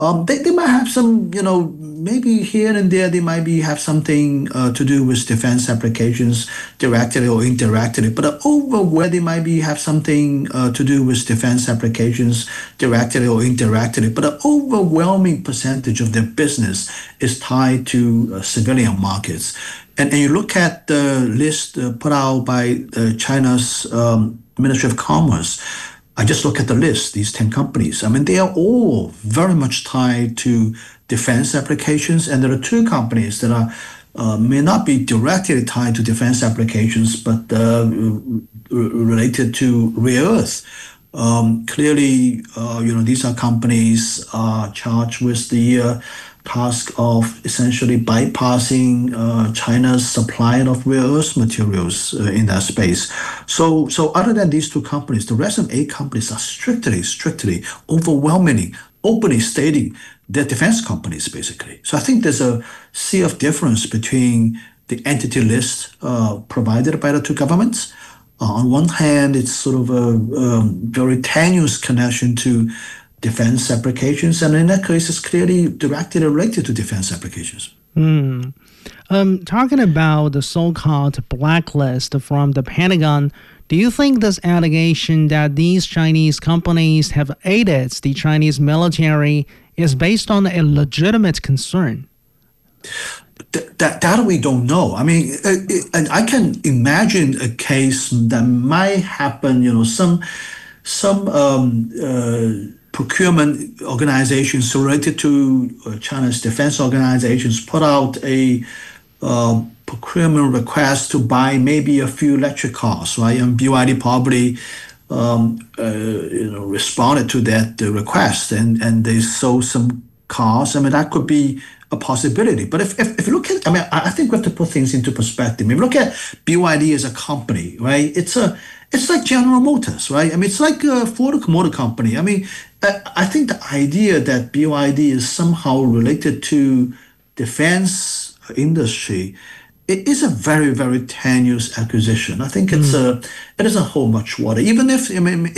They might have some, maybe here and there they might be have something to do with defense applications directly or indirectly, but they might be have something to do with defense applications directly or indirectly, but an overwhelming percentage of their business is tied to civilian markets. And you look at the list put out by China's Ministry of Commerce. I just look at the list, these 10 companies. I mean, they are all very much tied to defense applications. And there are two companies that are may not be directly tied to defense applications, but related to rare earth. Clearly, these are companies charged with the task of essentially bypassing China's supply of rare earth materials in that space. So other than these two companies, the rest of 8 companies are strictly, overwhelmingly, openly stating they're defense companies, basically. So I think there's a sea of difference between the entity list provided by the two governments. On one hand, it's sort of a very tenuous connection to defense applications, and in that case, it's clearly directly related to defense applications. Talking about the so-called blacklist from the Pentagon, do you think this allegation that these Chinese companies have aided the Chinese military is based on a legitimate concern? That we don't know. I mean, and I can imagine a case that might happen. Some procurement organizations related to China's defense organizations put out a procurement request to buy maybe a few electric cars, right? And BYD probably responded to that request, and they sold some cars. I mean, that could be a possibility. But if you look at, I think we have to put things into perspective. If you look at BYD as a company, right? It's like General Motors, right? I mean, it's like a Ford Motor Company. I mean, I think the idea that BYD is somehow related to defense industry, it is a very, very tenuous accusation. I think it doesn't hold much water. Even if,